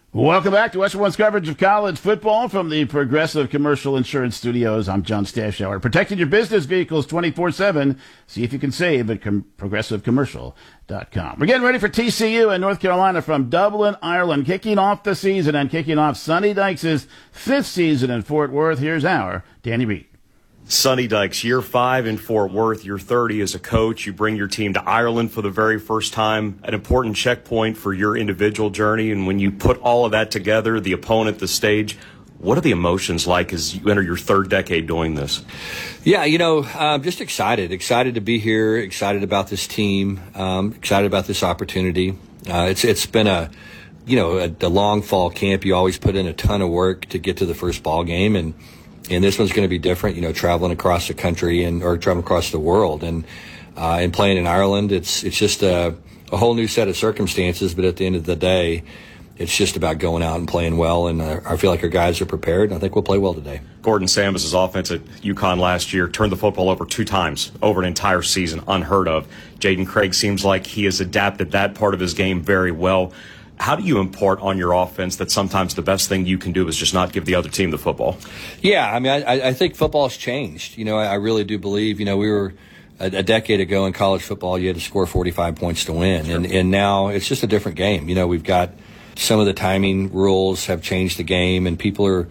Welcome back to Western One's coverage of college football from the Progressive Commercial Insurance Studios. I'm John Stashauer. Protecting your business vehicles 24/7. See if you can save at progressivecommercial.com. We're getting ready for TCU in North Carolina from Dublin, Ireland, kicking off the season and kicking off Sonny Dykes' 5th season in Fort Worth. Here's our Danny Reed. Sonny Dykes, year 5 in Fort Worth, year 30 as a coach. You bring your team to Ireland for the very first time, an important checkpoint for your individual journey. And when you put all of that together, the opponent, the stage, what are the emotions like as you enter your 3rd decade doing this? Yeah, just excited to be here, excited about this team, excited about this opportunity. It's been a long fall camp. You always put in a ton of work to get to the first ball game, and this one's going to be different, traveling across the country or traveling across the world and playing in Ireland. It's just a whole new set of circumstances. But at the end of the day, it's just about going out and playing well. And I feel like our guys are prepared, and I think we'll play well today. Gordon Sambus's offense at UConn last year turned the football over 2 times over an entire season, unheard of. Jaden Craig seems like he has adapted that part of his game very well. How do you impart on your offense that sometimes the best thing you can do is just not give the other team the football? Yeah, I think football's changed. I really do believe, we were a decade ago in college football, you had to score 45 points to win. Sure. And now it's just a different game. We've got some of the timing rules have changed the game, and people are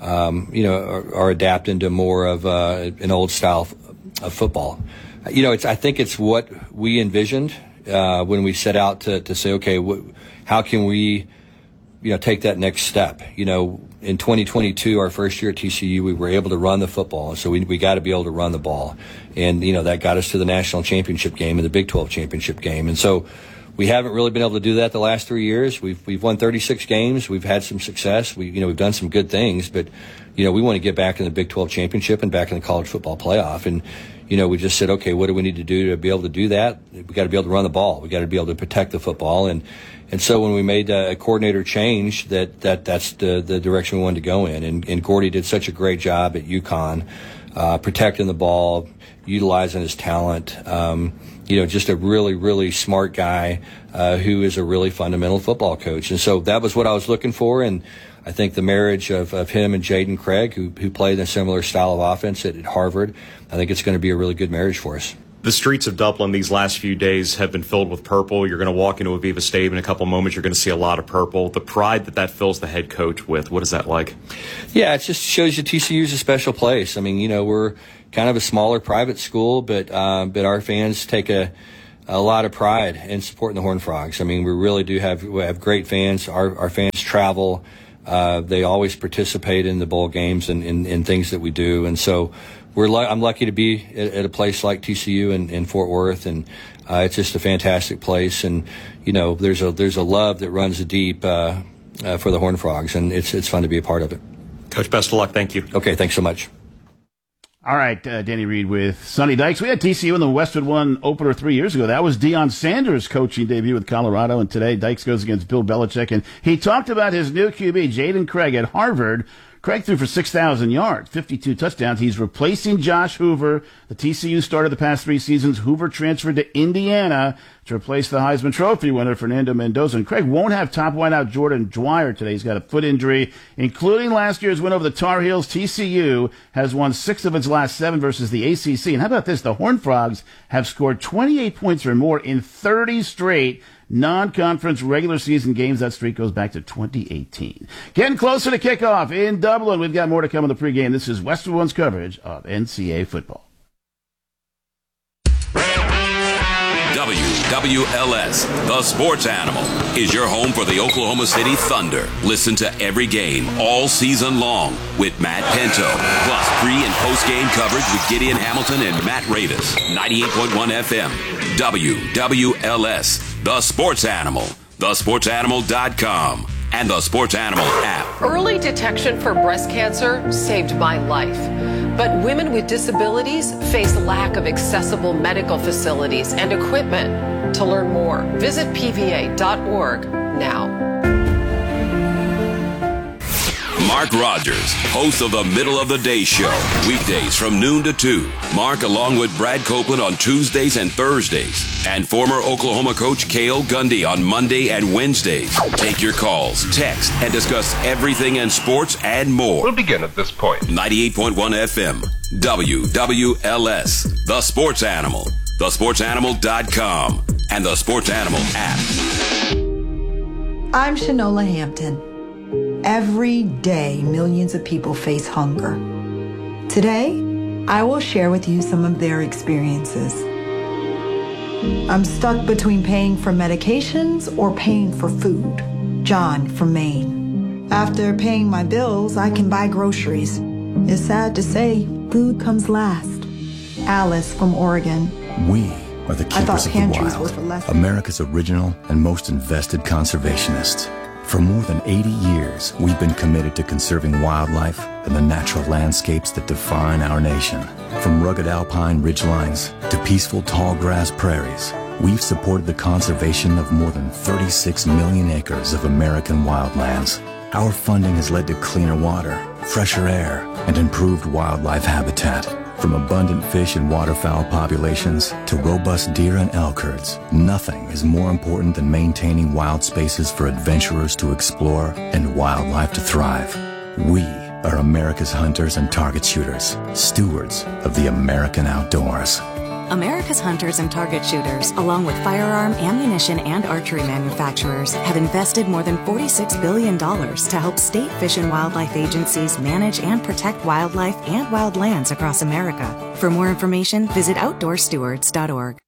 adapting to more of an old style of football. I think it's what we envisioned when we set out to say, okay, how can we, take that next step? In 2022, our first year at TCU, we were able to run the football, and so we got to be able to run the ball, and that got us to the national championship game and the Big 12 championship game, and so we haven't really been able to do that the last 3 years. We've won 36 games. We've had some success. We've done some good things, but we want to get back in the Big 12 championship and back in the college football playoff, and we just said, okay, what do we need to do to be able to do that? We got to be able to run the ball. We got to be able to protect the football. And so when we made a coordinator change, that's the direction we wanted to go in. And Gordy did such a great job at UConn, protecting the ball, utilizing his talent. Just a really, really smart guy who is a really fundamental football coach. And so that was what I was looking for. And I think the marriage of him and Jaden Craig, who played a similar style of offense at Harvard, I think it's going to be a really good marriage for us. The streets of Dublin these last few days have been filled with purple. You're going to walk into Aviva Stadium in a couple moments. You're going to see a lot of purple. The pride that fills the head coach with, what is that like? Yeah, it just shows you TCU's a special place. We're kind of a smaller private school, but our fans take a lot of pride in supporting the Horned Frogs. We really do have great fans. Our fans travel. They always participate in the bowl games and in things that we do. And so I'm lucky to be at a place like TCU in Fort Worth, and it's just a fantastic place. And there's a love that runs deep for the Horned Frogs, and it's fun to be a part of it. Coach, best of luck. Thank you. Okay, thanks so much. All right, Danny Reed with Sonny Dykes. We had TCU in the Westwood One opener 3 years ago. That was Deion Sanders' coaching debut with Colorado, and today Dykes goes against Bill Belichick, and he talked about his new QB, Jaden Craig, at Harvard. Craig threw for 6,000 yards, 52 touchdowns. He's replacing Josh Hoover. The TCU started the past 3 seasons. Hoover transferred to Indiana to replace the Heisman Trophy winner, Fernando Mendoza. And Craig won't have top wideout Jordan Dwyer today. He's got a foot injury. Including last year's win over the Tar Heels, TCU has won 6 of its last 7 versus the ACC. And how about this? The Horned Frogs have scored 28 points or more in 30 straight non-conference regular season games. That streak goes back to 2018. Getting closer to kickoff in Dublin. We've got more to come in the pregame. This is Westwood One's coverage of NCAA football. WWLS, the sports animal, is your home for the Oklahoma City Thunder. Listen to every game all season long with Matt Pinto, plus pre- and post-game coverage with Gideon Hamilton and Matt Ravis. 98.1 FM, WWLS, the sports animal, thesportsanimal.com, and the Sports Animal app. Early detection for breast cancer saved my life. But women with disabilities face lack of accessible medical facilities and equipment. To learn more, visit pva.org now. Mark Rogers, host of the Middle of the Day Show, weekdays from noon to 2. Mark, along with Brad Copeland on Tuesdays and Thursdays, and former Oklahoma coach Cale Gundy on Monday and Wednesdays. Take your calls, text, and discuss everything in sports and more. We'll begin at this point. 98.1 FM, WWLS, The Sports Animal, thesportsanimal.com, and the Sports Animal app. I'm Shanola Hampton. Every day, millions of people face hunger. Today, I will share with you some of their experiences. I'm stuck between paying for medications or paying for food. John from Maine. After paying my bills, I can buy groceries. It's sad to say, food comes last. Alice from Oregon. We are the keepers of the wild, America's original and most invested conservationists. For more than 80 years, we've been committed to conserving wildlife and the natural landscapes that define our nation. From rugged alpine ridgelines to peaceful tall grass prairies, we've supported the conservation of more than 36 million acres of American wildlands. Our funding has led to cleaner water, fresher air, and improved wildlife habitat. From abundant fish and waterfowl populations to robust deer and elk herds, nothing is more important than maintaining wild spaces for adventurers to explore and wildlife to thrive. We are America's hunters and target shooters, stewards of the American outdoors. America's hunters and target shooters, along with firearm, ammunition, and archery manufacturers, have invested more than $46 billion to help state fish and wildlife agencies manage and protect wildlife and wildlands across America. For more information, visit outdoorstewards.org.